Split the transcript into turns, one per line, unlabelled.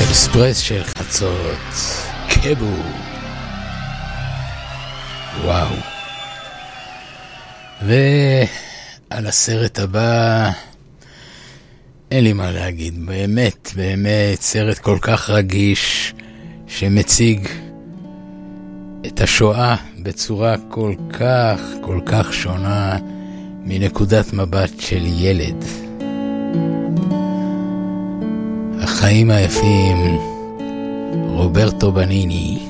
אקספרס של חצות, קבו. וואו. ועל הסרט הבא אין לי מה להגיד, באמת סרט כל כך רגיש שמציג את השואה בצורה כל כך שונה מנקודת מבט של ילד. החיים היפים, רוברטו בניני.